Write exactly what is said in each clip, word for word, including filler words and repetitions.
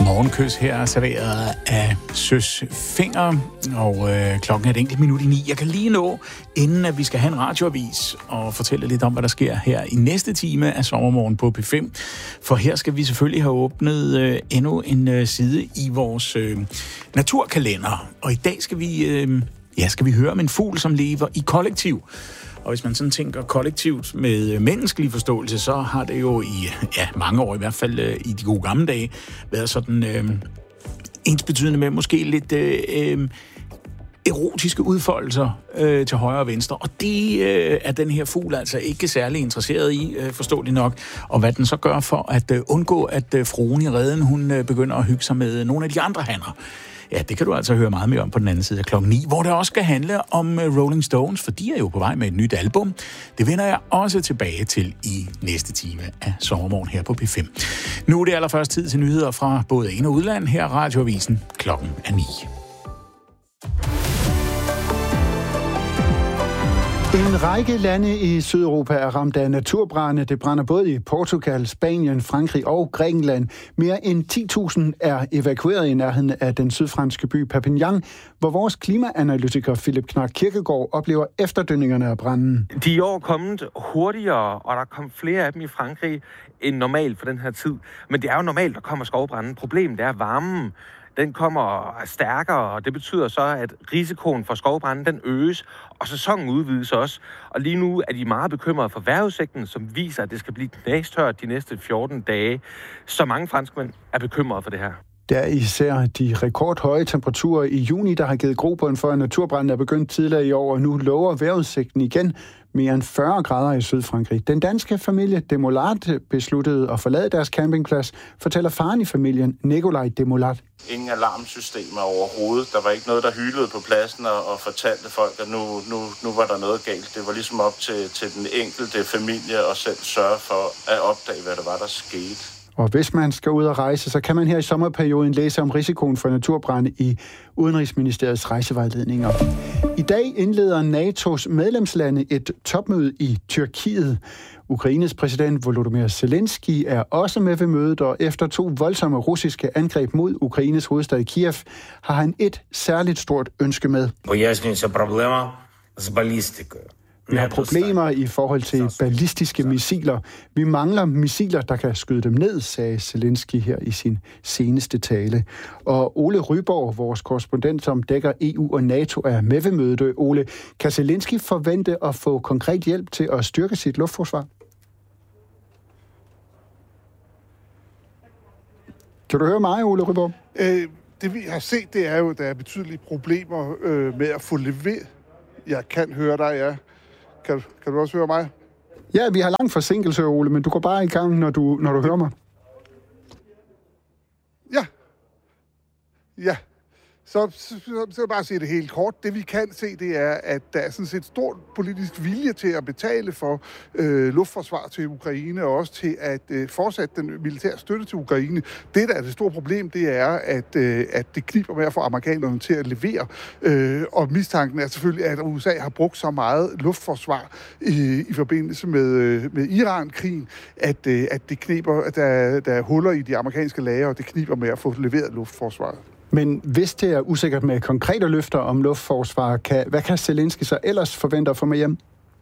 Morgenkys her er serveret af Søs Finger, og øh, klokken er et enkelt minut i ni. Jeg kan lige nå, inden at vi skal have en radioavis, og fortælle lidt om, hvad der sker her i næste time af Sommermorgen på P fem. For her skal vi selvfølgelig have åbnet øh, endnu en øh, side i vores øh, naturkalender. Og i dag skal vi, øh, ja, skal vi høre om en fugl, som lever i kollektiv. Og hvis man sådan tænker kollektivt med menneskelig forståelse, så har det jo i ja, mange år, i hvert fald øh, i de gode gamle dage, været sådan øh, ensbetydende med måske lidt øh, erotiske udfoldelser øh, til højre og venstre. Og det øh, er den her fugl altså ikke særlig interesseret i, øh, forståeligt nok. Og hvad den så gør for at øh, undgå, at øh, fruen i reden, hun øh, begynder at hygge sig med nogle af de andre hanner. Ja, det kan du altså høre meget mere om på den anden side af klokken ni, hvor det også skal handle om Rolling Stones, for de er jo på vej med et nyt album. Det vender jeg også tilbage til i næste time af Sommermorgen her på P fem. Nu er det allerførst tid til nyheder fra både ind- og udland. Her er Radioavisen. Klokken er ni. En række lande i Sydeuropa er ramt af naturbrande. Det brænder både i Portugal, Spanien, Frankrig og Grækenland. Mere end ti tusind er evakueret i nærheden af den sydfranske by Perpignan, hvor vores klimaanalytiker Philip Knark Kirkegaard oplever efterdønningerne af branden. De er i år kommet hurtigere, og der kom flere af dem i Frankrig end normalt for den her tid. Men det er jo normalt, der kommer skovbranden. Problemet er varmen. Den kommer stærkere, og det betyder så, at risikoen for skovbranden den øges, og sæsonen udvides også. Og lige nu er de meget bekymrede for vejrudsigten, som viser, at det skal blive knastørt de næste fjorten dage. Så mange franskmænd er bekymrede for det her. Det er især de rekordhøje temperaturer i juni, der har givet grobund for, at naturbranden er begyndt tidligere i år, og nu lover vejrudsigten igen mere end fyrre grader i Sydfrankrig. Den danske familie Demolat besluttede at forlade deres campingplads, fortæller faren i familien, Nikolaj Demolat. Ingen alarmsystemer overhovedet. Der var ikke noget, der hylede på pladsen og, og fortalte folk, at nu, nu, nu var der noget galt. Det var ligesom op til, til den enkelte familie at selv sørge for at opdage, hvad der var, der skete. Og hvis man skal ud og rejse, så kan man her i sommerperioden læse om risikoen for naturbrande i Udenrigsministeriets rejsevejledninger. I dag indleder NATO's medlemslande et topmøde i Tyrkiet. Ukraines præsident Volodymyr Zelensky er også med ved mødet, og efter to voldsomme russiske angreb mod Ukraines hovedstad Kiev, har han et særligt stort ønske med. Пояснюються проблема з балістикою. Vi har problemer i forhold til ballistiske missiler. Vi mangler missiler, der kan skyde dem ned, sagde Zelensky her i sin seneste tale. Og Ole Ryborg, vores korrespondent, som dækker E U og NATO, er med ved mødet. Ole, kan Zelensky forvente at få konkret hjælp til at styrke sit luftforsvar? Kan du høre mig, Ole Ryborg? Øh, det vi har set, det er jo, at der er betydelige problemer øh, med at få leveret. Jeg kan høre dig, ja. Kan, kan du også høre mig? Ja, vi har lang forsinkelse, Ole, men du går bare i gang, når du, når du hører mig. Ja. Ja. Så, så, så, så vil jeg bare sige det helt kort. Det vi kan se, det er, at der er sådan set stor politisk vilje til at betale for øh, luftforsvar til Ukraine, og også til at øh, fortsætte den militære støtte til Ukraine. Det, der er det store problem, det er, at, øh, at det kniber med at få amerikanerne til at levere. Øh, og mistanken er selvfølgelig, at U S A har brugt så meget luftforsvar i, i forbindelse med, øh, med Iran-krigen, at, øh, at det kniber, at der, der er huller i de amerikanske lagre, og det kniber med at få leveret luftforsvaret. Men hvis det er usikkert med konkrete løfter om luftforsvar, kan, hvad kan Zelensky så ellers forvente at få med hjem?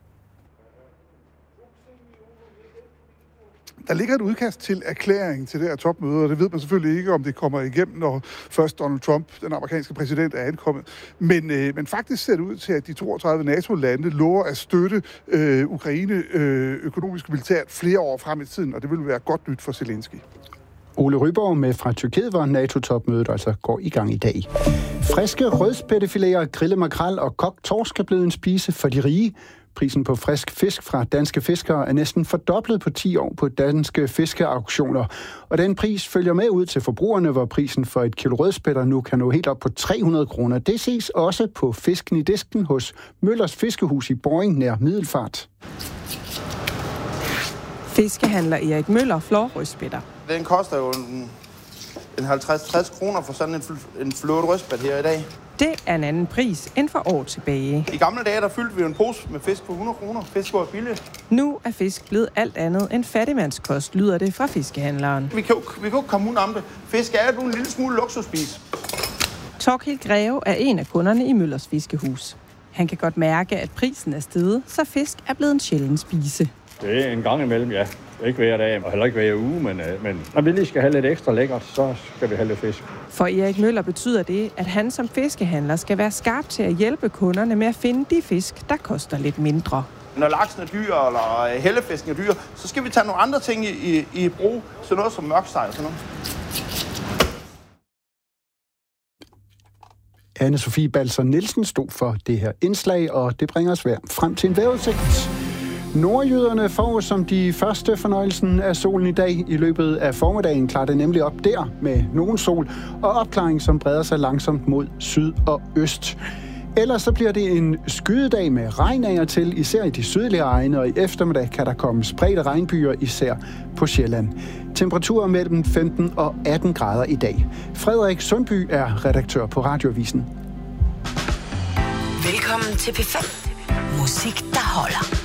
Der ligger et udkast til erklæring til det her topmøde, og det ved man selvfølgelig ikke, om det kommer igennem, når først Donald Trump, den amerikanske præsident, er ankommet. Men, øh, men faktisk ser det ud til, at de toogtredive NATO-lande lover at støtte øh, Ukraine øh, økonomisk og militært flere år frem i tiden, og det vil være godt nyt for Zelensky. Ole Ryborg med fra Tyrkiet, hvor NATO-topmødet altså går i gang i dag. Friske rødspættefiléer, grillet makrel og kogt torsk er blevet en spise for de rige. Prisen på frisk fisk fra danske fiskere er næsten fordoblet på ti år på danske fiskeauktioner. Og den pris følger med ud til forbrugerne, hvor prisen for et kilo rødspætter nu kan nå helt op på tre hundrede kroner. Det ses også på fisken i disken hos Møllers Fiskehus i Boring nær Middelfart. Fiskehandler Erik Møller flår rødspætter. Den koster jo en, en halvtreds til tres kroner for sådan en, en flået rødspæt her i dag. Det er en anden pris end for år tilbage. I gamle dage, der fyldte vi en pose med fisk for hundrede kroner. Fisk var billigt. Nu er fisk blevet alt andet end fattigmandskost, lyder det fra fiskehandleren. Vi kan jo, vi kan jo komme ud om det. Fisk er jo en lille smule luksusspis. Thorkild Greve er en af kunderne i Møllers Fiskehus. Han kan godt mærke, at prisen er steget, så fisk er blevet en sjælden spise. Det er en gang imellem, ja. Ikke hver dag, og heller ikke hver uge, men, men når vi lige skal have lidt ekstra lækkert, så skal vi have lidt fisk. For Erik Møller betyder det, at han som fiskehandler skal være skarp til at hjælpe kunderne med at finde de fisk, der koster lidt mindre. Når laksen er dyr, eller hellefisken er dyr, så skal vi tage nogle andre ting i, i, i brug, sådan noget som mørksteg og sådan noget. Anne-Sophie Balser Nielsen stod for det her indslag, og det bringer os frem til en vejrudsigt. Nordjyderne får som de første fornøjelsen af solen i dag. I løbet af formiddagen klarer det nemlig op der med nogen sol og opklaring, som breder sig langsomt mod syd og øst. Ellers så bliver det en skydedag med regn af og til, især i de sydlige egne, og i eftermiddag kan der komme spredte regnbyer, især på Sjælland. Temperaturer mellem femten og atten grader i dag. Frederik Sundby er redaktør på Radioavisen. Velkommen til P fem. Musik, der holder.